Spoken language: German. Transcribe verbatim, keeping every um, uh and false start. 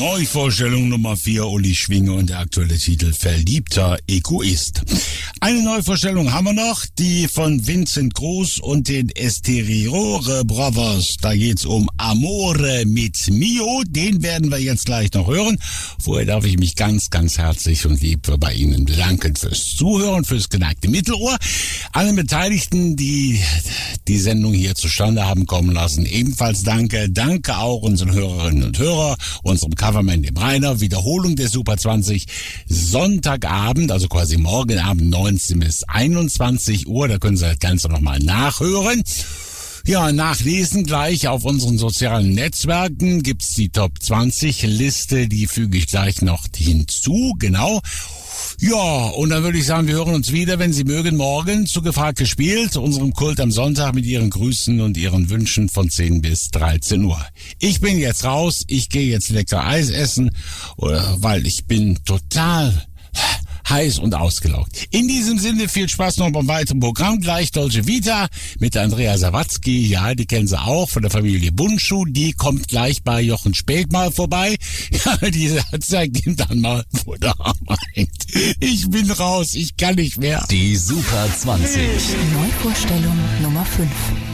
Neuvorstellung Nummer vier, Uli Schwinge und der aktuelle Titel Verliebter Egoist. Eine Neuvorstellung haben wir noch, die von Vincent Groß und den Esteriore Brothers. Da geht's um Amore mit Mio, den werden wir jetzt gleich noch hören. Vorher darf ich mich ganz, ganz herzlich und lieb bei Ihnen bedanken fürs Zuhören, fürs geneigte Mittelohr. Allen Beteiligten, die die Sendung hier zustande haben kommen lassen, ebenfalls danke. Danke auch unseren Hörerinnen und Hörern, unserem Coverman, dem Rainer. Wiederholung der Super zwanzig, Sonntagabend, also quasi morgen Abend neunzehn bis einundzwanzig Uhr. Da können Sie das Ganze nochmal nachhören. Ja, nachlesen gleich auf unseren sozialen Netzwerken gibt's die Top zwanzig Liste, die füge ich gleich noch hinzu, genau. Ja, und dann würde ich sagen, wir hören uns wieder, wenn Sie mögen, morgen zu Gefragt gespielt, unserem Kult am Sonntag mit Ihren Grüßen und Ihren Wünschen von zehn bis dreizehn Uhr. Ich bin jetzt raus, ich gehe jetzt lecker Eis essen, weil ich bin total heiß und ausgelaugt. In diesem Sinne viel Spaß noch beim weiteren Programm. Gleich Dolce Vita mit Andrea Sawatzki. Ja, die kennen Sie auch von der Familie Bundschuh. Die kommt gleich bei Jochen Späth mal vorbei. Ja, die zeigt ihm dann mal, wo der Hammer hängt. Ich bin raus, ich kann nicht mehr. Die Super zwanzig. Neuvorstellung Nummer fünf.